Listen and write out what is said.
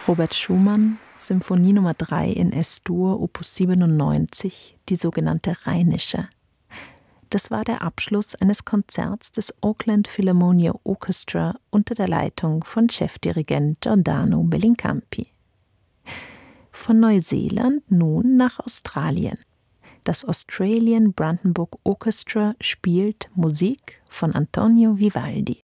Robert Schumann, Symphonie Nummer 3 in S-Dur, Opus 97, die sogenannte Rheinische. Das war der Abschluss eines Konzerts des Auckland Philharmonia Orchestra unter der Leitung von Chefdirigent Giordano Bellincampi. Von Neuseeland nun nach Australien. Das Australian Brandenburg Orchestra spielt Musik von Antonio Vivaldi.